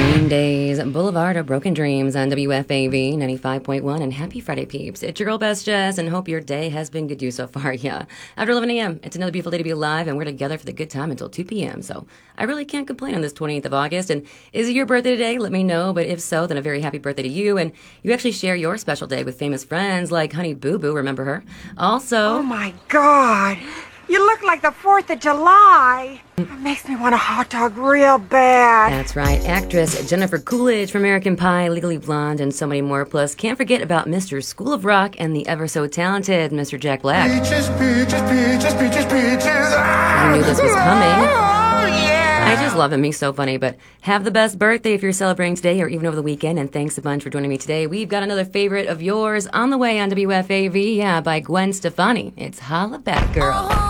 Green Days, Boulevard of Broken Dreams on WFAV 95.1. And happy Friday, peeps. It's your girl, Best Jess, and hope your day has been good to you so far. Yeah. After 11 a.m., it's another beautiful day to be alive, and we're together for the good time until 2 p.m. So I really can't complain on this 28th of August. And is it your birthday today? Let me know. But if so, then a very happy birthday to you. And you actually share your special day with famous friends like Honey Boo Boo. Remember her? Also, oh my God. You look like the 4th of July. It makes me want a hot dog real bad. that's right, actress Jennifer Coolidge from American Pie, Legally Blonde, and so many more. Plus, can't forget about Mr. School of Rock and the ever so talented Mr. Jack Black. Peaches, peaches, peaches, peaches, peaches. You knew this was coming. Oh, yeah. I just love him. He's so funny. But have the best birthday if you're celebrating today or even over the weekend. And thanks a bunch for joining me today. We've got another favorite of yours on the way on WFAV. Yeah, by Gwen Stefani. It's Holla Back Girl.